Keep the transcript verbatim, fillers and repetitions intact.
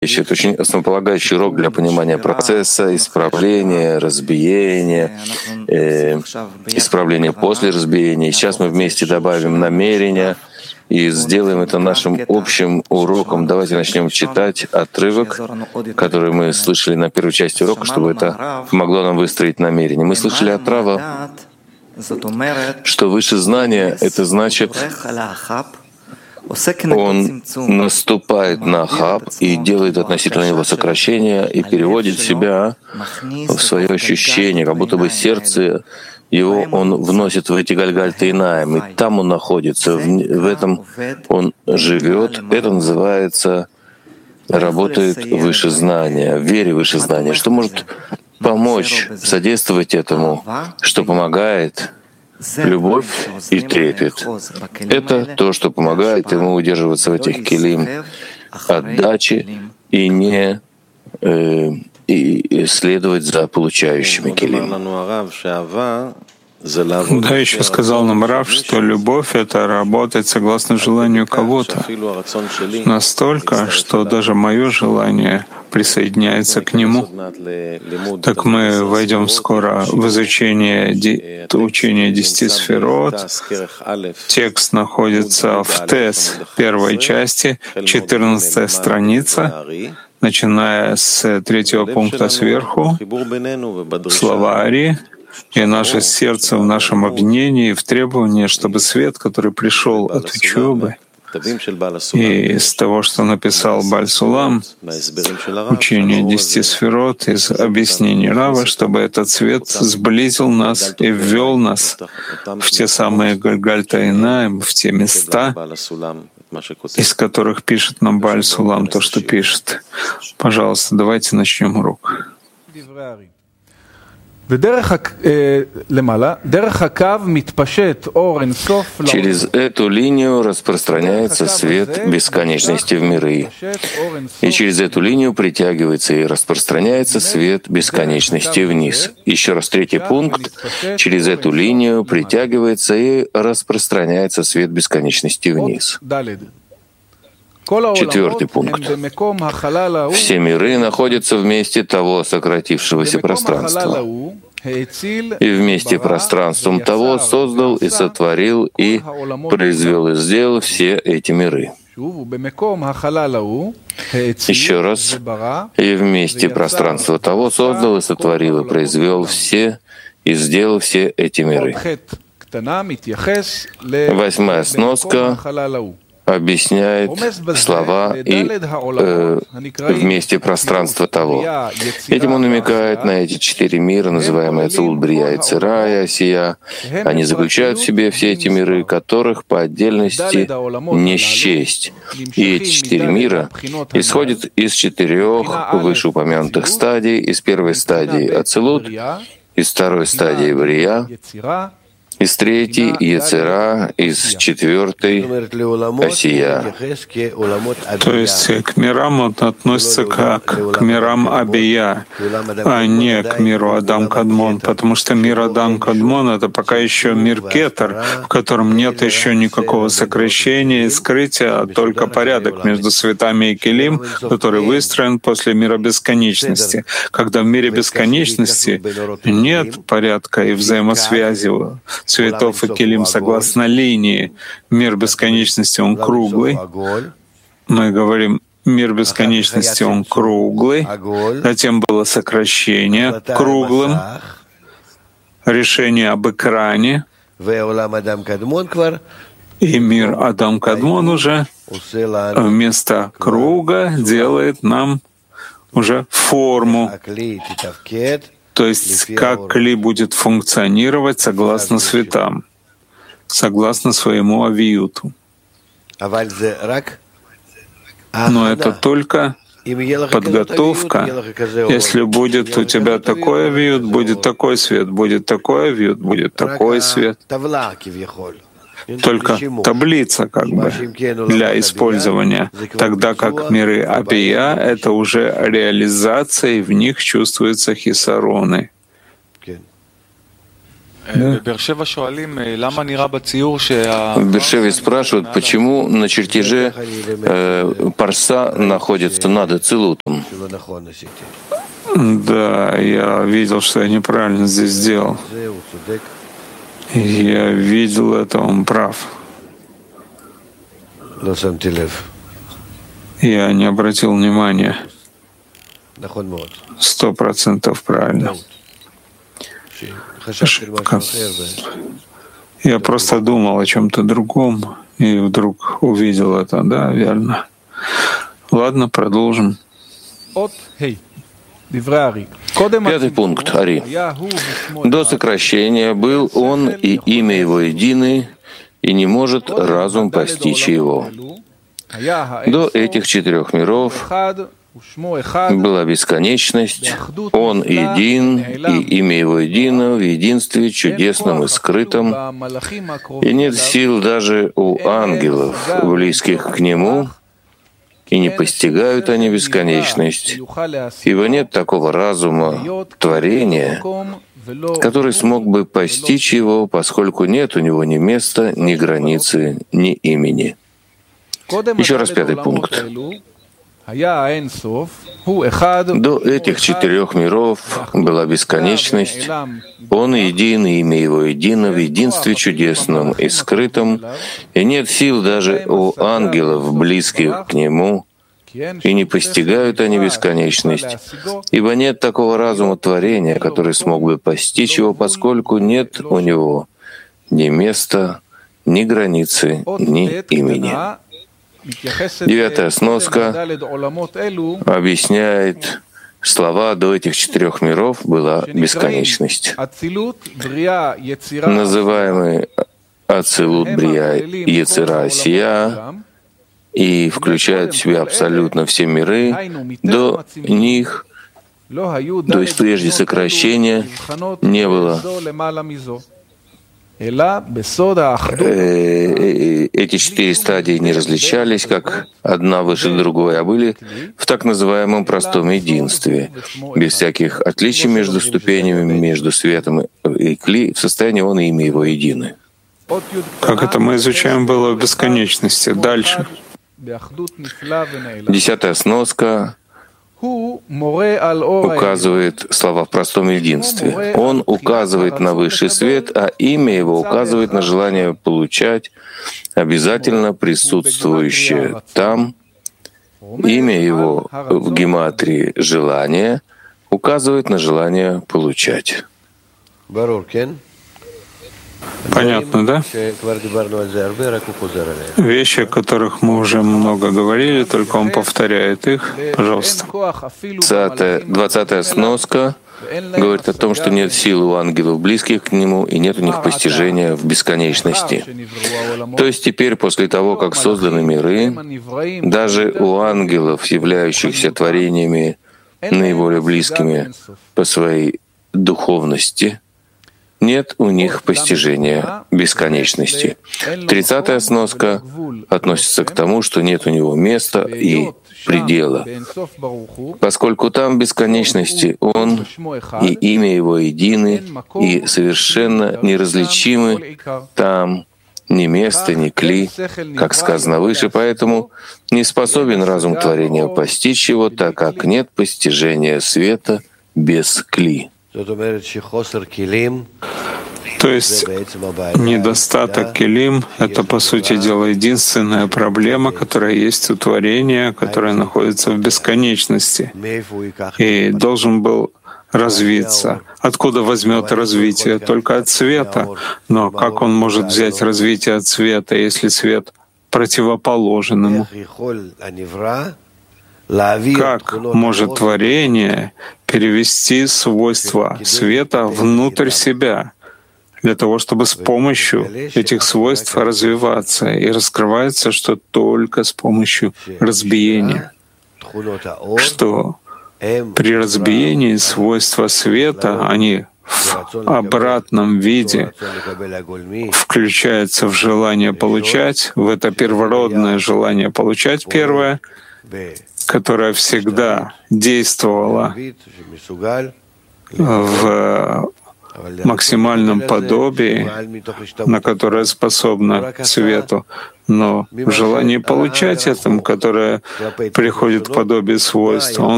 Это очень основополагающий урок для понимания процесса, исправления, разбиения, э, исправления после разбиения. И сейчас мы вместе добавим намерения и сделаем это нашим общим уроком. Давайте начнем читать отрывок, который мы слышали на первой части урока, чтобы это помогло нам выстроить намерение. Мы слышали от Рава, что выше знания — это значит, он наступает на Ахаб и делает относительно него сокращение и переводит себя в свое ощущение, как будто бы сердце его он вносит в эти гальгальтейнаем, и там он находится, в, в этом он живет. Это называется работает выше знания, в вере выше знания. Что может помочь, содействовать этому, что помогает? Любовь и трепет. Это то, что помогает ему удерживаться в этих келим отдачи и не э, и следовать за получающими келим. Да, еще сказал нам Рав, что любовь — это работать согласно желанию кого-то. Настолько, что даже мое желание присоединяется к нему. Так мы войдем скоро в изучение ди... учения десяти сферот. Текст находится в Тес первой части, четырнадцатая страница, начиная с третьего пункта сверху, слова Ари, и наше сердце в нашем обвинении, в требовании, чтобы свет, который пришел от учебы, и из того, что написал Бааль Сулам, учение десяти сферот, из объяснений Рава, чтобы этот свет сблизил нас и ввел нас в те самые Гальгальтейнаим, в те места, из которых пишет нам Бааль Сулам то, что пишет. Пожалуйста, давайте начнем урок. Через эту линию распространяется свет бесконечности в миры. И через эту линию притягивается и распространяется свет бесконечности вниз. Еще раз третий пункт. Через эту линию притягивается и распространяется свет бесконечности вниз. Четвертый пункт. Все миры находятся в месте того сократившегося пространства. И вместе пространством того создал и сотворил и произвел и сделал все эти миры. Еще раз. И вместе пространства того создал и сотворил и произвел все и сделал все эти миры. Восьмая сноска объясняет слова и э, вместе пространства того. Этим он намекает на эти четыре мира, называемые Ацилут, Брия, Йецера и Осия. Они заключают в себе все эти миры, которых по отдельности не счесть. И эти четыре мира исходят из четырех вышеупомянутых стадий: из первой стадии Ацилут, из второй стадии Брия, из третьей — Йецера, из четвертой — Осия. То есть к мирам он относится как к мирам Абия, а не к миру Адам Кадмон, потому что мир Адам Кадмон — это пока еще мир Кетер, в котором нет еще никакого сокращения и скрытия, а только порядок между светами и келим, который выстроен после мира бесконечности. Когда в мире бесконечности нет порядка и взаимосвязи цветов и келим согласно линии. Мир бесконечности, он круглый. Мы говорим, мир бесконечности, он круглый. Затем было сокращение круглым, решение об экране. И мир Адам Кадмон уже вместо круга делает нам уже форму. То есть как кли будет функционировать согласно светам, согласно своему авиюту. Но это только подготовка. Если будет у тебя такой авиют, будет такой свет, будет такой авиют, будет такой свет. Только таблица как бы для использования, тогда как миры Абия — это уже реализация, и в них чувствуются хисароны. Да. В Бершеве спрашивают, почему на чертеже э, парса находится над Ацилутом. Да, я видел, что я неправильно здесь сделал. Я видел это, он прав. Я не обратил внимания. Сто процентов правильно. Я просто думал о чем-то другом и вдруг увидел это. Да, верно. Ладно, продолжим. Пятый пункт. Ари. До сокращения был он и имя его едины, и не может разум постичь его. До этих четырех миров была бесконечность, он един, и имя его едино в единстве чудесном и скрытом, и нет сил даже у ангелов, близких к нему, и не постигают они бесконечность, ибо нет такого разума творения, который смог бы постичь его, поскольку нет у него ни места, ни границы, ни имени. Еще раз пятый пункт. До этих четырех миров была бесконечность, он един, и имя его едино в единстве чудесном и скрытом, и нет сил даже у ангелов, близких к нему, и не постигают они бесконечность, ибо нет такого разума творения, который смог бы постичь его, поскольку нет у него ни места, ни границы, ни имени. Девятая сноска объясняет слова «до этих четырех миров была бесконечность». Называемый Ацилут, Брия, Ецера, Сия, и включает в себя абсолютно все миры, до них, то есть прежде сокращения, не было. Эти четыре стадии не различались, как одна выше другой, а были в так называемом простом единстве, без всяких отличий между ступенями, между светом и кли, в состоянии он и имя его едины. Как это мы изучаем было в бесконечности. Дальше. Десятая сноска указывает слова в простом единстве. Он указывает на высший свет, а имя его указывает на желание получать, обязательно присутствующее там. Имя его в гематрии «желание» указывает на желание получать. Понятно, да? Вещи, о которых мы уже много говорили, только он повторяет их. Пожалуйста. Двадцатая сноска говорит о том, что нет сил у ангелов, близких к нему, и нет у них постижения в бесконечности. То есть теперь, после того, как созданы миры, даже у ангелов, являющихся творениями наиболее близкими по своей духовности, нет у них постижения бесконечности. Тридцатая сноска относится к тому, что нет у него места и предела. Поскольку там бесконечности он и имя его едины и совершенно неразличимы, там ни место, ни кли, как сказано выше, поэтому не способен разум творения постичь его, так как нет постижения света без кли. То есть недостаток келим — это, по сути дела, единственная проблема, которая есть у творения, которая находится в бесконечности, и должен был развиться. Откуда возьмет развитие? Только от света. Но как он может взять развитие от света, если свет противоположен ему? Как может творение перевести свойства света внутрь себя, для того, чтобы с помощью этих свойств развиваться? И раскрывается, что только с помощью разбиения, что при разбиении свойства света, они в обратном виде включаются в желание получать, в это первородное желание получать первое, которое всегда действовало в максимальном подобии, на которое способно свету, но в желании получать этому, которое приходит к подобию свойств, он